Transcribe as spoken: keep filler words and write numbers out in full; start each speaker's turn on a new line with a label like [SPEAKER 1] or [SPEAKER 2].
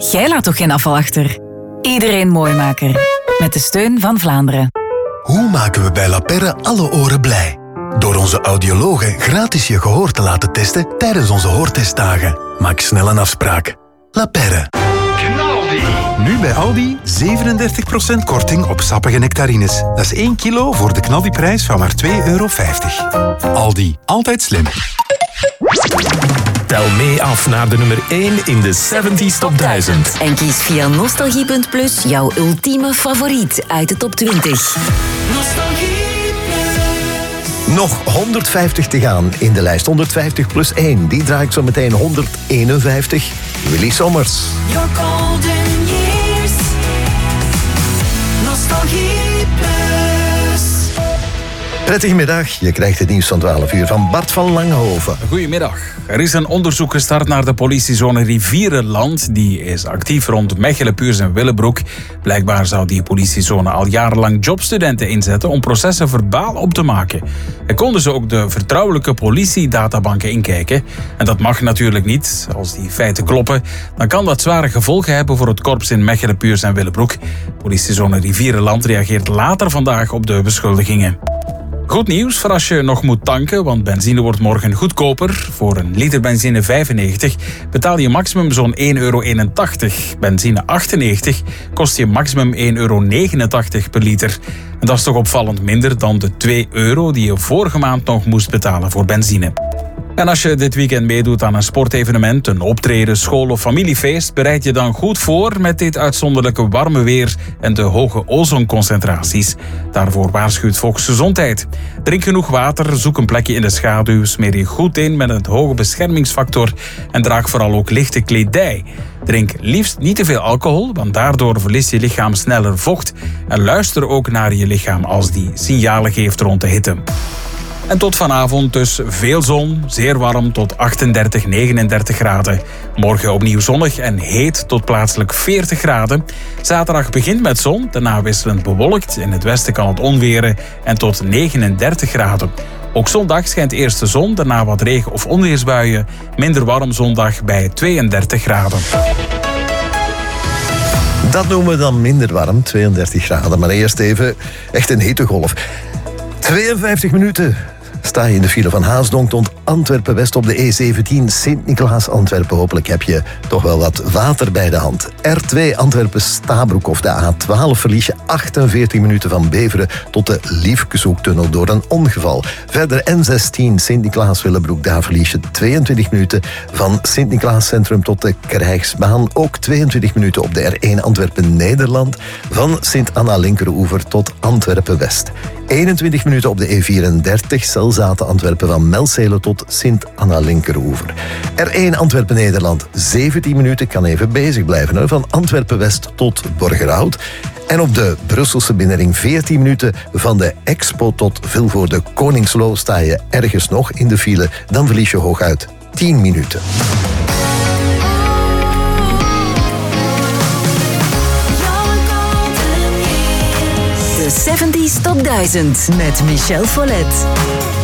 [SPEAKER 1] Jij laat toch geen afval achter? Iedereen Mooimaker. Met de steun van Vlaanderen.
[SPEAKER 2] Hoe maken we bij La Perre alle oren blij? Door onze audiologen gratis je gehoor te laten testen tijdens onze hoortestdagen. Maak snel een afspraak. La Perre.
[SPEAKER 3] Nu bij Aldi zevenendertig procent korting op sappige nectarines. Dat is één kilo voor de knaldiprijs van maar twee euro vijftig. Aldi, altijd slim.
[SPEAKER 4] Tel mee af naar de nummer één in de zeventig Top duizend.
[SPEAKER 5] En kies via Nostalgie punt plus jouw ultieme favoriet uit de top twintig.
[SPEAKER 6] Nostalgie.
[SPEAKER 7] Nog honderdvijftig te gaan in de lijst. honderdvijftig plus één. Die draait zo meteen honderdeenenvijftig. Willy Sommers.
[SPEAKER 6] Your golden years. Nostalgie plus.
[SPEAKER 7] Prettige middag. Je krijgt het nieuws van twaalf uur van Bart van Langehoven.
[SPEAKER 8] Goedemiddag. Er is een onderzoek gestart naar de politiezone Rivierenland. Die is actief rond Mechelen, Puurs en Willebroek. Blijkbaar zou die politiezone al jarenlang jobstudenten inzetten om processen verbaal op te maken. En konden ze ook de vertrouwelijke politiedatabanken inkijken. En dat mag natuurlijk niet. Als die feiten kloppen, dan kan dat zware gevolgen hebben voor het korps in Mechelen, Puurs en Willebroek. Politiezone Rivierenland reageert later vandaag op de beschuldigingen. Goed nieuws voor als je nog moet tanken, want benzine wordt morgen goedkoper. Voor een liter benzine vijfennegentig betaal je maximum zo'n één euro eenentachtig. Benzine achtennegentig kost je maximum één euro negenentachtig per liter. En dat is toch opvallend minder dan de twee euro die je vorige maand nog moest betalen voor benzine. En als je dit weekend meedoet aan een sportevenement, een optreden, school- of familiefeest, bereid je dan goed voor met dit uitzonderlijke warme weer en de hoge ozonconcentraties. Daarvoor waarschuwt Volksgezondheid. Drink genoeg water, zoek een plekje in de schaduw, smeer je goed in met een hoge beschermingsfactor en draag vooral ook lichte kledij. Drink liefst niet te veel alcohol, want daardoor verliest je lichaam sneller vocht. En luister ook naar je lichaam als die signalen geeft rond de hitte. En tot vanavond dus veel zon, zeer warm tot achtendertig, negenendertig graden. Morgen opnieuw zonnig en heet tot plaatselijk veertig graden. Zaterdag begint met zon, daarna wisselend bewolkt. In het westen kan het onweren en tot negenendertig graden. Ook zondag schijnt eerst de zon, daarna wat regen- of onweersbuien. Minder warm zondag bij tweeëndertig graden.
[SPEAKER 7] Dat noemen we dan minder warm, tweeëndertig graden. Maar eerst even echt een hittegolf. tweeënvijftig minuten sta je in de file van Haasdonk tot Antwerpen-West op de E zeventien Sint-Niklaas-Antwerpen. Hopelijk heb je toch wel wat water bij de hand. R twee Antwerpen-Stabroek of de A twaalf verlies je achtenveertig minuten van Beveren tot de Liefkeshoektunnel door een ongeval. Verder N zestien Sint-Niklaas-Willebroek, daar verlies je tweeëntwintig minuten van Sint-Niklaas-Centrum tot de Krijgsbaan. Ook tweeëntwintig minuten op de R één Antwerpen-Nederland van Sint-Anna-Linkeroever tot Antwerpen-West. eenentwintig minuten op de E vierendertig Zelzaten-Antwerpen van Melzelen tot Sint-Anna-Linkeroever. R één Antwerpen-Nederland, zeventien minuten, kan even bezig blijven, hè, van Antwerpen-West tot Borgerhout. En op de Brusselse binnenring veertien minuten van de Expo tot Vilvoorde Koningslo sta je ergens nog in de file, dan verlies je hooguit tien minuten.
[SPEAKER 5] De zeventig Top duizend met Michel Follet.